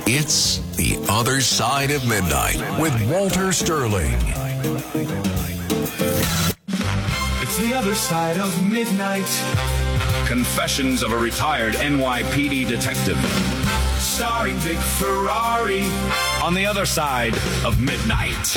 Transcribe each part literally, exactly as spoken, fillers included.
It's The Other Side of Midnight with Walter Sterling. It's The Other Side of Midnight. Confessions of a retired N Y P D detective. Starring Vic Ferrari. On the Other Side of Midnight.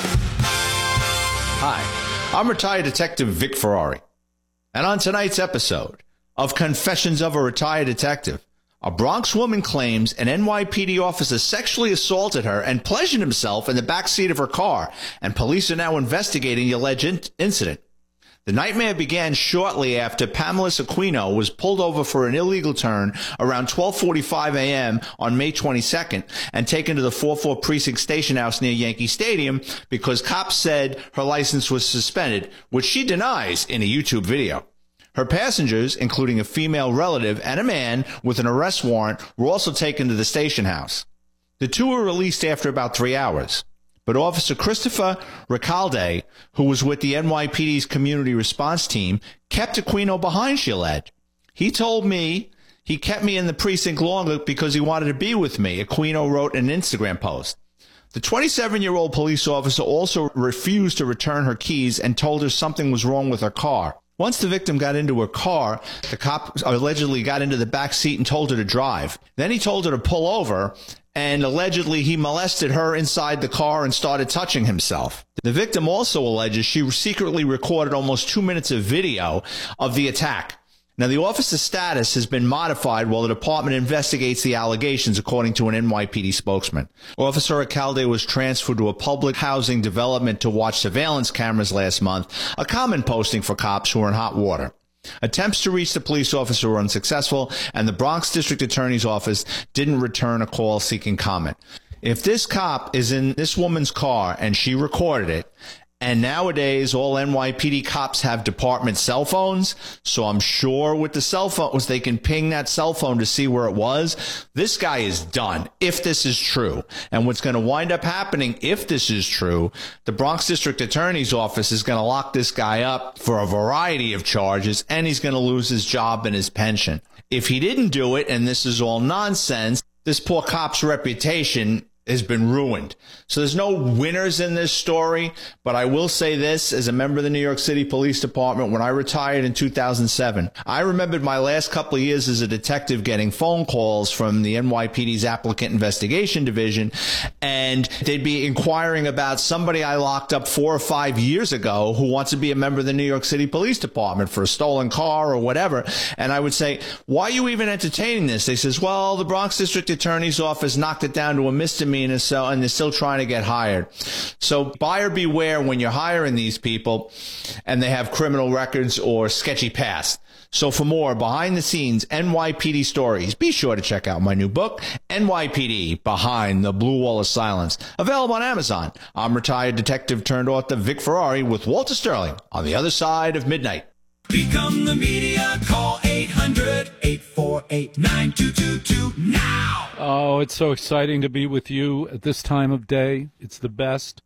Hi, I'm retired detective Vic Ferrari. And on tonight's episode of Confessions of a Retired Detective, a Bronx woman claims an N Y P D officer sexually assaulted her and pleasured himself in the back seat of her car, and police are now investigating the alleged in- incident. The nightmare began shortly after Pamela Aquino was pulled over for an illegal turn around twelve forty-five a.m. on May twenty-second and taken to the four four Precinct Station House near Yankee Stadium because cops said her license was suspended, which she denies in a YouTube video. Her passengers, including a female relative and a man with an arrest warrant, were also taken to the station house. The two were released after about three hours. But Officer Christopher Recalde, who was with the N Y P D's community response team, kept Aquino behind, she alleged. He told me he kept me in the precinct longer because he wanted to be with me, Aquino wrote in an Instagram post. The twenty-seven-year-old police officer also refused to return her keys and told her something was wrong with her car. Once the victim got into her car, the cop allegedly got into the back seat and told her to drive. Then he told her to pull over, and allegedly he molested her inside the car and started touching himself. The victim also alleges she secretly recorded almost two minutes of video of the attack. Now, the officer's status has been modified while the department investigates the allegations, according to an N Y P D spokesman. Officer Recalde was transferred to a public housing development to watch surveillance cameras last month, a common posting for cops who are in hot water. Attempts to reach the police officer were unsuccessful, and the Bronx District Attorney's Office didn't return a call seeking comment. If this cop is in this woman's car and she recorded it, and nowadays, all N Y P D cops have department cell phones, so I'm sure with the cell phones, they can ping that cell phone to see where it was. This guy is done, if this is true. And what's going to wind up happening, if this is true, the Bronx District Attorney's Office is going to lock this guy up for a variety of charges, and he's going to lose his job and his pension. If he didn't do it, and this is all nonsense, this poor cop's reputation has been ruined. So there's no winners in this story, but I will say this as a member of the New York City Police Department. When I retired in two thousand seven, I remembered my last couple of years as a detective getting phone calls from the N Y P D's Applicant Investigation Division, and they'd be inquiring about somebody I locked up four or five years ago who wants to be a member of the New York City Police Department for a stolen car or whatever. And I would say, why are you even entertaining this? They says, well, the Bronx District Attorney's Office knocked it down to a misdemeanor. So, and they're still trying to get hired. So buyer beware when you're hiring these people and they have criminal records or sketchy past. So for more behind the scenes N Y P D stories, be sure to check out my new book, N Y P D Behind the Blue Wall of Silence, available on Amazon. I'm retired detective turned author Vic Ferrari with Walter Sterling on the Other Side of Midnight. Become the media. Call eight hundred, eight four eight, nine two two two now. Oh, it's so exciting to be with you at this time of day. It's the best.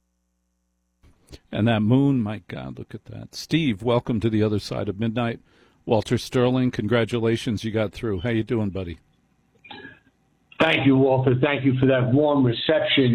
And that moon, my God, look at that. Steve, welcome to the Other Side of Midnight. Walter Sterling, congratulations, you got through. How you doing, buddy? Thank you, Walter. Thank you for that warm reception.